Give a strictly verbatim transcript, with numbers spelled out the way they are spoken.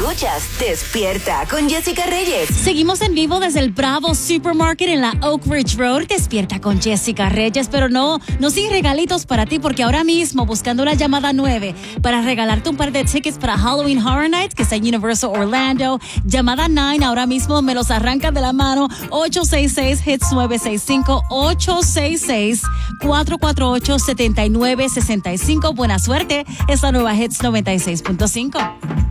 Escuchas Despierta con Jessica Reyes. Seguimos en vivo desde el Bravo Supermarket en la Oak Ridge Road. Despierta con Jessica Reyes, pero no, no sin regalitos para ti, porque ahora mismo buscando la llamada nueve para regalarte un par de tickets para Halloween Horror Nights, que está en Universal Orlando. Llamada nueve, ahora mismo me los arranca de la mano. ocho seis seis, H I T S nueve seis cinco, ocho seis seis, cuatro cuatro ocho, siete nueve seis cinco. Buena suerte, es la nueva Hits noventa y seis punto cinco.